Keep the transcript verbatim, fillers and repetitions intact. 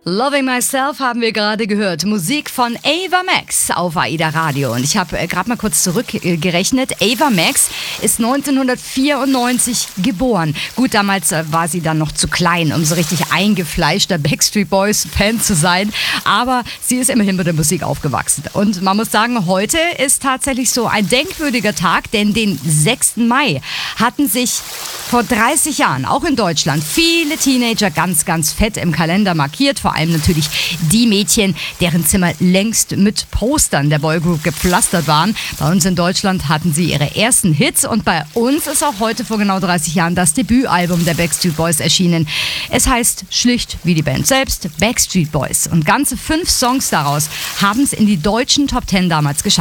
Loving Myself haben wir gerade gehört. Musik von Ava Max auf AIDA Radio. Und ich habe äh, gerade mal kurz zurückgerechnet. Äh, Ava Max ist neunzehnhundertvierundneunzig geboren. Gut, damals äh, war sie dann noch zu klein, um so richtig eingefleischter Backstreet Boys Fan zu sein. Aber sie ist immerhin mit der Musik aufgewachsen. Und man muss sagen, heute ist tatsächlich so ein denkwürdiger Tag, denn den sechsten Mai hatten sich vor dreißig Jahren, auch in Deutschland, viele Teenager ganz, ganz fett im Kalender markiert. Vor allem natürlich die Mädchen, deren Zimmer längst mit Postern der Boygroup gepflastert waren. Bei uns in Deutschland hatten sie ihre ersten Hits und bei uns ist auch heute vor genau dreißig Jahren das Debütalbum der Backstreet Boys erschienen. Es heißt schlicht wie die Band selbst Backstreet Boys und ganze fünf Songs daraus haben es in die deutschen Top Ten damals geschafft.